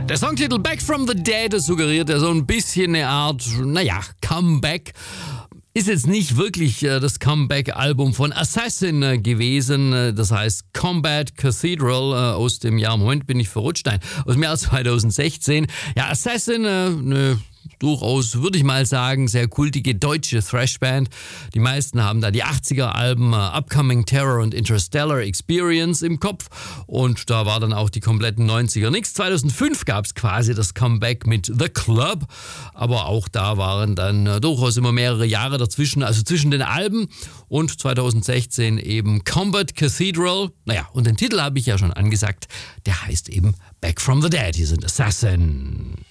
Der Songtitel Back from the Dead suggeriert ja so ein bisschen eine Art, Comeback. Ist jetzt nicht wirklich das Comeback-Album von Assassin gewesen. Das heißt Combat Cathedral aus dem Jahr, Moment, bin ich verrutscht? Nein, aus dem Jahr 2016. Ja, Assassin, eine durchaus, würde ich mal sagen, sehr kultige deutsche Thrashband. Die meisten haben da die 80er-Alben Upcoming Terror und Interstellar Experience im Kopf. Und da war dann auch die kompletten 90er nichts. 2005 gab es quasi das Comeback mit The Club. Aber auch da waren dann durchaus immer mehrere Jahre dazwischen, also zwischen den Alben und 2016 eben Combat Cathedral. Naja, und den Titel habe ich ja schon angesagt. Der heißt eben Back from the Dead. Hier sind Assassin.